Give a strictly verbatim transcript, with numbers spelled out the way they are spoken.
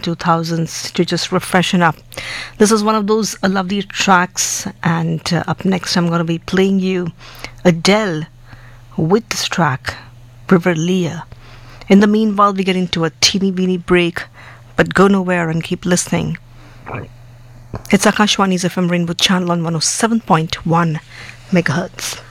two thousands to just refreshen up. This is one of those uh, lovely tracks, and uh, up next I'm going to be playing you Adele with this track, River Leah. In the meanwhile, we get into a teeny weeny break, but go nowhere and keep listening. It's Akashwani's F M Rainbow channel on one oh seven point one megahertz.